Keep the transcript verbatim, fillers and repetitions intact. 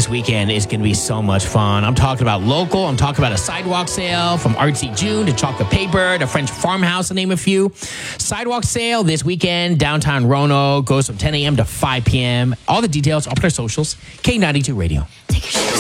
this weekend is going to be so much fun. I'm talking about local. I'm talking about a sidewalk sale from Artsy June to Chocolate Paper to French Farmhouse, to name a few. Sidewalk sale this weekend, downtown Roanoke, goes from ten a.m. to five p.m. All the details, I'll put our socials, K ninety-two Radio. Take a